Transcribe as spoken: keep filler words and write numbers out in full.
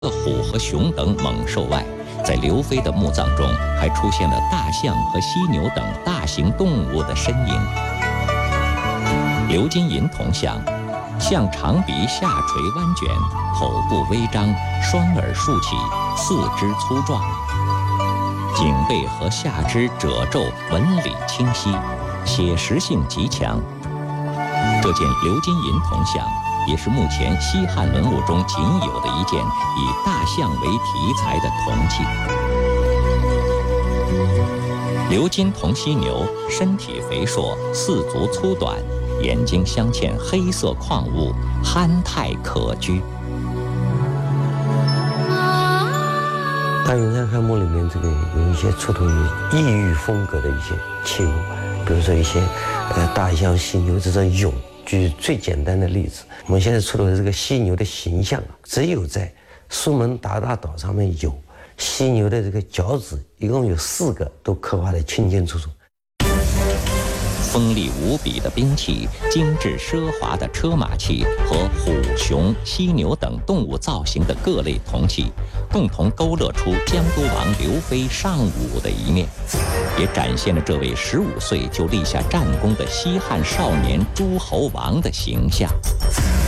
虎和熊等猛兽外，在刘飞的墓葬中还出现了大象和犀牛等大型动物的身影。刘金银铜像，像长鼻下垂弯卷，口部微张，双耳竖起，四肢粗壮，颈背和下肢褶皱纹理清晰，写实性极强。这件刘金银铜像也是目前西汉文物中仅有的一件以大象为题材的铜器。刘金铜犀牛身体肥硕，四足粗短，眼睛镶嵌黑色矿物，憨态可掬。 大元山汉墓里面，这个有一些出土于异域风格的一些器物，比如说一些呃大象、犀牛这种俑。举最简单的例子，我们现在出土的这个犀牛的形象，只有在苏门答腊岛上面有犀牛的这个脚趾，一共有四个，都刻画得清清楚楚。 锋利无比的兵器、精致奢华的车马器和虎、熊、犀牛等动物造型的各类铜器，共同勾勒出江都王刘飞尚武的一面，也展现了这位十五岁就立下战功的西汉少年诸侯王的形象。